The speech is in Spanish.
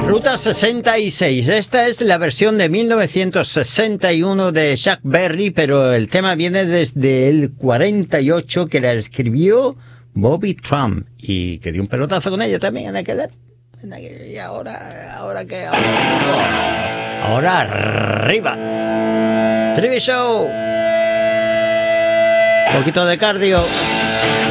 Ruta 66. Esta es la versión de 1961 de Chuck Berry, pero el tema viene desde el 48, que la escribió Bobby Trump y que dio un pelotazo con ella también en aquel. Y ahora qué, ahora arriba. Trivi Show. Un poquito de cardio.